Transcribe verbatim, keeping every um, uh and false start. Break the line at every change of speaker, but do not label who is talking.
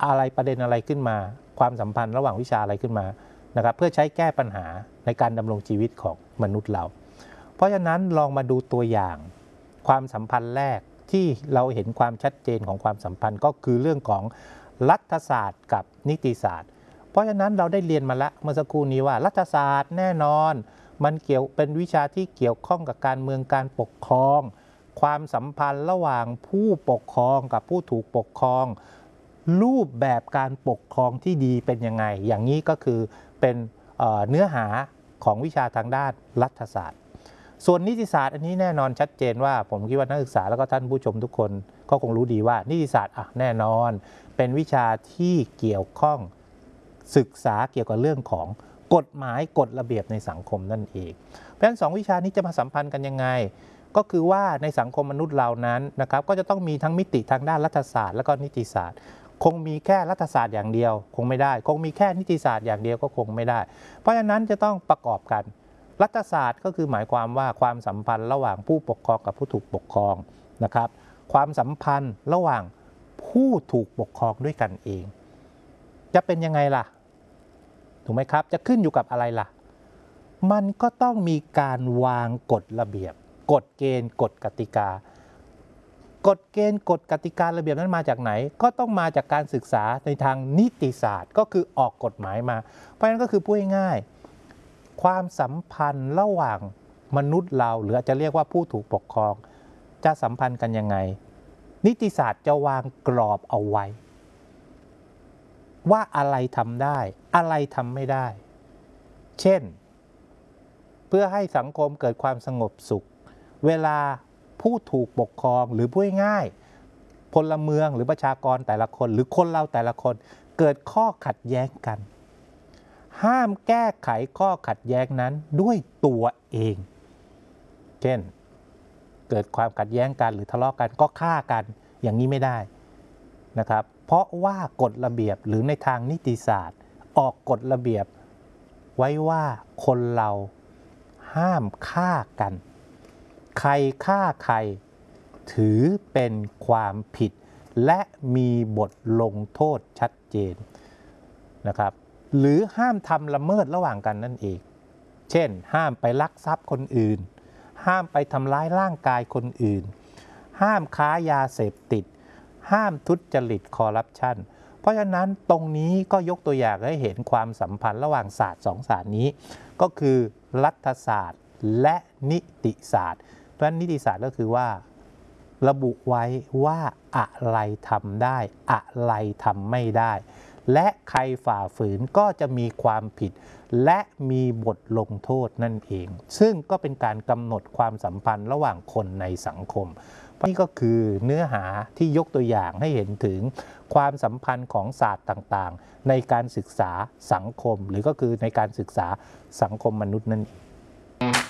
อะไรประเด็นอะไรขึ้นมาความสัมพันธ์ระหว่างวิชาอะไรขึ้นมานะครับเพื่อใช้แก้ปัญหาในการดำรงชีวิตของมนุษย์เราเพราะฉะนั้นลองมาดูตัวอย่างความสัมพันธ์แรกที่เราเห็นความชัดเจนของความสัมพันธ์ก็คือเรื่องของรัฐศาสตร์กับนิติศาสตร์เพราะฉะนั้นเราได้เรียนมาแล้วเมื่อสักครู่นี้ว่ารัฐศาสตร์แน่นอนมันเกี่ยวเป็นวิชาที่เกี่ยวข้องกับการเมืองการปกครองความสัมพันธ์ระหว่างผู้ปกครองกับผู้ถูกปกครองรูปแบบการปกครองที่ดีเป็นยังไงอย่างนี้ก็คือเป็นเอ่อเนื้อหาของวิชาทางด้านรัฐศาสตร์ส่วนนิติศาสตร์อันนี้แน่นอนชัดเจนว่าผมคิดว่านักศึกษาแล้วก็ท่านผู้ชมทุกคนก็คงรู้ดีว่านิติศาสตร์อ่ะแน่นอนเป็นวิชาที่เกี่ยวข้องศึกษาเกี่ยวกับเรื่องของกฎหมายกฎระเบียบในสังคมนั่นเองเพราะฉะนั้นสองวิชานี้จะมาสัมพันธ์กันยังไงก็คือว่าในสังคมมนุษย์เรานั้นนะครับก็จะต้องมีทั้งมิติทางด้านรัฐศาสตร์และก็นิติศาสตร์คงมีแค่รัฐศาสตร์อย่างเดียวคงไม่ได้คงมีแค่นิติศาสตร์อย่างเดียวก็คงไม่ได้เพราะฉะนั้นจะต้องประกอบกันรัฐศาสตร์ก็คือหมายความว่าความสัมพันธ์ระหว่างผู้ปกครองกับผู้ถูกปกครองนะครับความสัมพันธ์ระหว่างผู้ถูกปกครองด้วยกันเองจะเป็นยังไงล่ะถูกไหมครับจะขึ้นอยู่กับอะไรล่ะมันก็ต้องมีการวางกฎระเบียบกฎเกณฑ์กฎกติกากฎเกณฑ์กฎกติการะเบียบนั้นมาจากไหนก็ต้องมาจากการศึกษาในทางนิติศาสตร์ก็คือออกกฎหมายมาเพราะฉะนั้นก็คือพูดง่ายๆความสัมพันธ์ระหว่างมนุษย์เราหรืออาจจะเรียกว่าผู้ถูกปกครองจะสัมพันธ์กันยังไงนิติศาสตร์จะวางกรอบเอาไว้ว่าอะไรทำได้อะไรทำไม่ได้เช่นเพื่อให้สังคมเกิดความสงบสุขเวลาผู้ถูกปกครองหรือพูดง่ายพลเมืองหรือประชากรแต่ละคนหรือคนเราแต่ละคนเกิดข้อขัดแย้งกันห้ามแก้ไขข้อขัดแย้งนั้นด้วยตัวเองเช่นเกิดความขัดแย้งกันหรือทะเลาะกันก็ฆ่ากันอย่างนี้ไม่ได้นะครับเพราะว่ากฎระเบียบหรือในทางนิติศาสตร์ออกกฎระเบียบไว้ว่าคนเราห้ามฆ่ากันใครฆ่าใครถือเป็นความผิดและมีบทลงโทษชัดเจนนะครับหรือห้ามทำละเมิดระหว่างกันนั่นเองเช่นห้ามไปลักทรัพย์คนอื่นห้ามไปทำร้ายร่างกายคนอื่นห้ามค้ายาเสพติดห้ามทุจริตคอร์รัปชันเพราะฉะนั้นตรงนี้ก็ยกตัวอย่างให้เห็นความสัมพันธ์ระหว่างศาสตร์สองศาสตร์นี้ก็คือรัฐศาสตร์และนิติศาสตร์เพราะฉะนั้นนิติศาสตร์ก็คือว่าระบุไว้ว่าอะไรทำได้อะไรทำไม่ได้และใครฝ่าฝืนก็จะมีความผิดและมีบทลงโทษนั่นเองซึ่งก็เป็นการกำหนดความสัมพันธ์ระหว่างคนในสังคมนี่ก็คือเนื้อหาที่ยกตัวอย่างให้เห็นถึงความสัมพันธ์ของศาสตร์ต่างๆในการศึกษาสังคมหรือก็คือในการศึกษาสังคมมนุษย์นั่นเอง